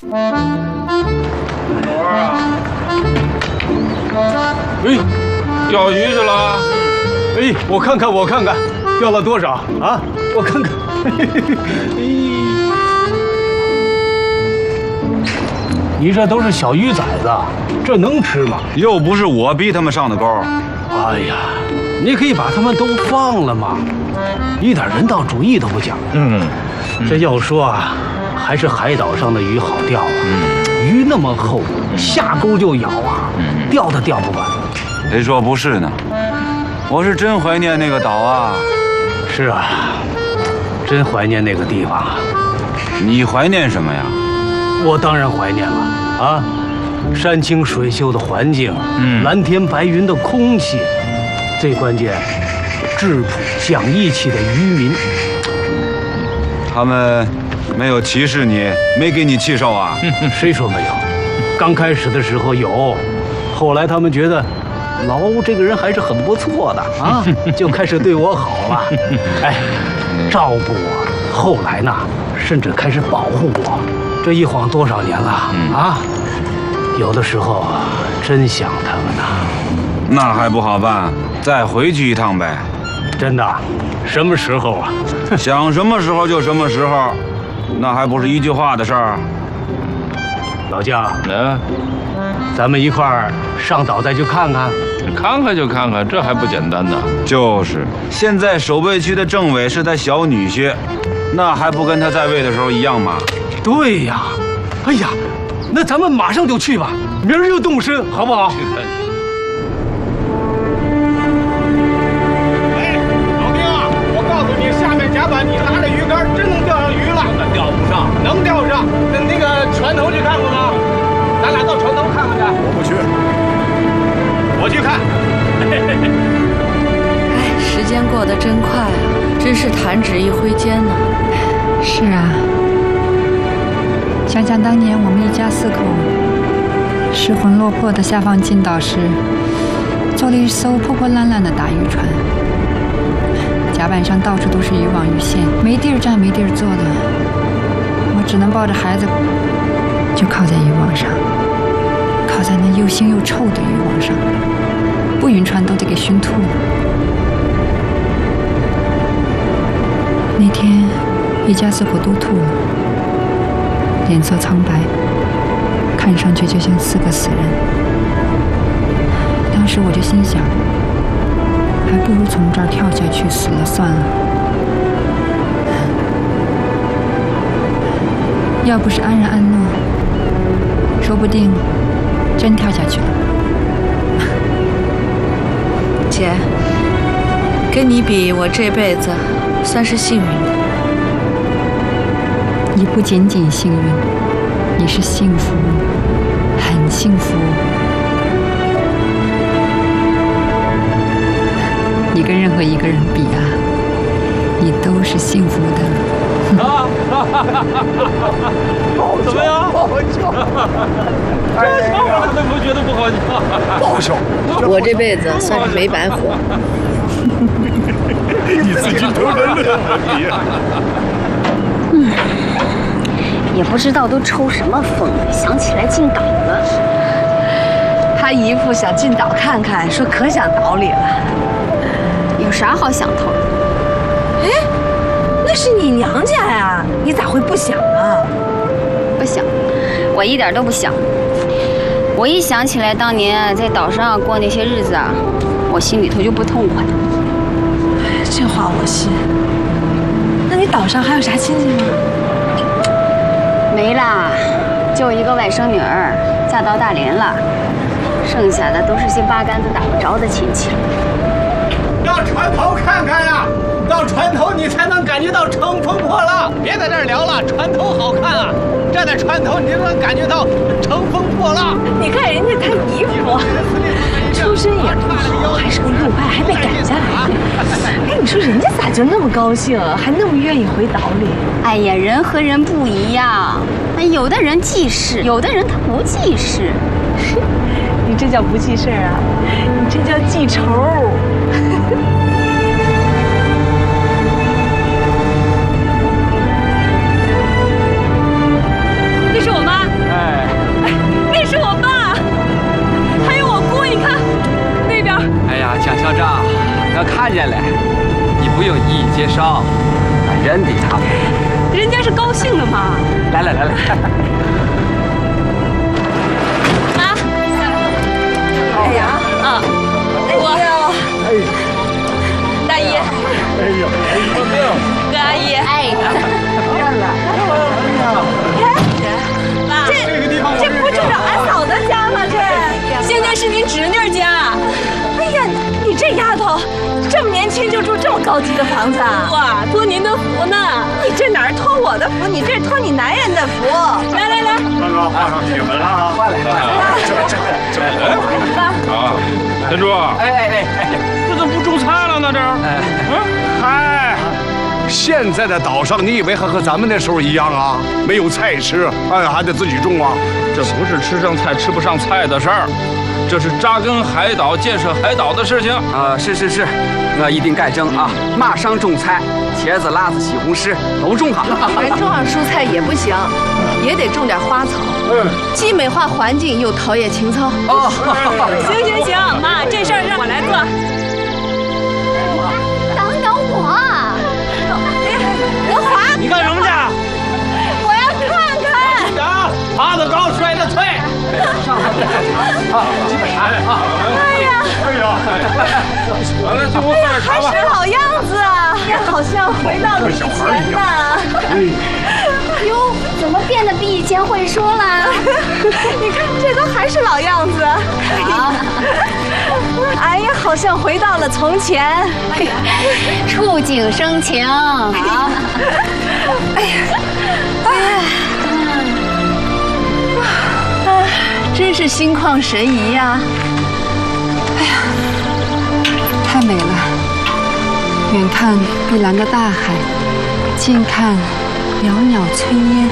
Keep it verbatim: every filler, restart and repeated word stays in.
哎，钓鱼去了？ 哎，我看看，我看看，钓了多少啊？我看看。你这都是小鱼崽子，这能吃吗？ 又不是我逼他们上的钩。 哎呀，你可以把他们都放了嘛，一点人道主义都不讲。嗯，这要说啊，还是海岛上的鱼好钓啊。嗯，鱼那么厚，下钩就咬啊，钓都钓不完。 谁说不是呢？我是真怀念那个岛啊。 是啊，真怀念那个地方啊。 你怀念什么呀？ 我当然怀念了啊，山清水秀的环境，嗯，蓝天白云的空气，最关键，质朴讲义气的渔民。 他们没有歧视你，没给你气受啊？ 谁说没有？刚开始的时候有，后来他们觉得老欧这个人还是很不错的啊，就开始对我好了，哎，照顾我。后来呢，甚至开始保护我。这一晃多少年了、嗯、啊！有的时候真想他们呐。 那还不好办，再回去一趟呗。 真的？什么时候啊？ 想什么时候就什么时候，那还不是一句话的事儿。 老姜，嗯，咱们一块儿上岛再去看看。 看看就看看，这还不简单呢？ 就是，现在守备区的政委是他小女婿，那还不跟他在位的时候一样吗？ 对呀，哎呀，那咱们马上就去吧，明儿就动身，好不好？ 去看。 哎，老丁啊，我告诉你，下面甲板你拿着鱼竿，真能钓上鱼了。那钓不上，能钓上。那那个船头去看过吗？咱俩到船头看看去。 我不去， 我去看。 哎，时间过得真快啊，真是弹指一挥间呢。 是啊。想想当年我们一家四口失魂落魄的下放进岛时，坐了一艘破破烂烂的大渔船，甲板上到处都是渔网鱼线，没地儿站没地儿坐的，我只能抱着孩子就靠在渔网上，靠在那又腥又臭的渔网上，不晕船都得给熏吐了。那天一家四口都吐了，脸色苍白，看上去就像四个死人。当时我就心想，还不如从这儿跳下去死了算了。要不是安然安乐，说不定真跳下去了。 姐，跟你比，我这辈子算是幸运的。 你不仅仅幸运，你是幸福，很幸福。你跟任何一个人比啊，你都是幸福的。 啊！怎么样？不好笑！这笑话怎么觉得不好笑？ 不好笑！ 我这辈子算是没白活。 你自己偷着乐你。 嗯，也不知道都抽什么风，想起来进岛了。 他姨父想进岛看看，说可想岛里了。 有啥好想头？ 哎，那是你娘家呀，你咋会不想啊？ 不想，我一点都不想。我一想起来当年在岛上过那些日子啊，我心里头就不痛快。 这话我信。那你岛上还有啥亲戚吗？ 没啦，就一个外甥女儿嫁到大连了，剩下的都是些八竿子打不着的亲戚。 到船头看看呀，到船头你才能感觉到乘风破浪。别在这儿聊了，船头好看啊！站在船头，你就能感觉到乘风破浪。 你看人家他姨夫，出身也不好，还是个右派，还被赶下来。哎，你说人家咋就那么高兴，还那么愿意回岛里？ 哎呀，人和人不一样，哎，有的人记事，有的人他不记事。 你这叫不记事啊？你这叫记仇。 那是我妈。 介绍，俺认得他们。 人家是高兴的嘛。 来来来来。 妈。哎呀，啊，我。哎呀。大姨。哎呦，哥阿姨。哎。妈，这这不正是俺嫂的家吗？这现在是您侄女家。哎呀，你这丫头，这么年轻就住这么高级的房子啊？哇，托您的福呢！你这哪儿托我的福？你这托你男人的福。来来来， 刚刚画上铁门了， 换来换来。 这这这这。 啊，天柱， 哎哎哎哎， 这怎么不种菜了呢？这，嗯， 嗨。现在的岛上，你以为还和咱们那时候一样啊？没有菜吃，哎，还得自己种啊。 这不是吃上菜吃不上菜的事儿，这是扎根海岛、建设海岛的事情。 啊，是是是，我一定改正啊！马上种菜，茄子、辣子、西红柿都种上。 咱种上蔬菜也不行，也得种点花草，嗯，既美化环境又陶冶情操。 哦， 行行行，妈，这事儿让我来做。 等等我。 德华，你干什么去？ 我要看看。 啊，爬得高，摔得脆。上来，啊，基本上啊。 哎呀， 哎呀， 完了，就我喝点茶吧。 还是老样子啊，好像回到了以前呢。 哟，怎么变得比以前会说了？ 你看，这都还是老样子。 好。 哎呀，好像回到了从前。 触景生情。好。 哎呀，哎呀， 啊，真是心旷神怡呀！ 哎呀，太美了！远看碧蓝的大海，近看袅袅炊烟。